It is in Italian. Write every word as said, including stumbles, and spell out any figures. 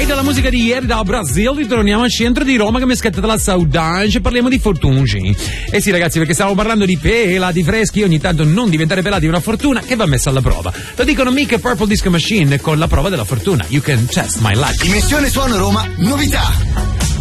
E dalla musica di ieri dal Brasile ritorniamo al centro di Roma che mi è scattata la saudade, parliamo di fortunci. Eh sì ragazzi, perché stiamo parlando di pelati freschi, ogni tanto non diventare pelati è una fortuna che va messa alla prova. Lo dicono mica Purple Disco Machine con la prova della fortuna. You can test my luck. Dimensione Suono Roma, novità.